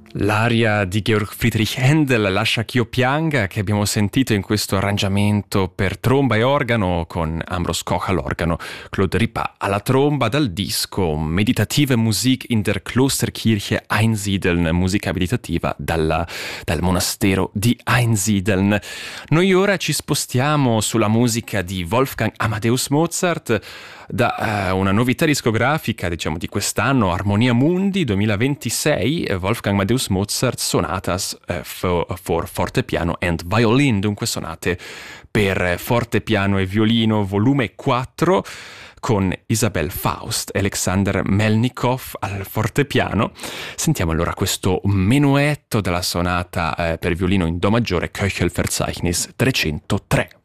L'aria di Georg Friedrich Händel, Lascia ch'io pianga, che abbiamo sentito in questo arrangiamento per tromba e organo con Ambros Koch all'organo, Claude Ripa alla tromba, dal disco Meditative Musik in der Klosterkirche Einsiedeln, musica meditativa dal monastero di Einsiedeln. Noi ora ci spostiamo sulla musica di Wolfgang Amadeus Mozart, da una novità discografica, diciamo, di quest'anno, Armonia Mundi 2026, Wolfgang Amadeus Mozart Sonatas for fortepiano and violin, dunque sonate per fortepiano e violino volume 4 con Isabel Faust e Alexander Melnikov al fortepiano. Sentiamo allora questo menuetto della sonata per violino in do maggiore Köchel Verzeichnis 303.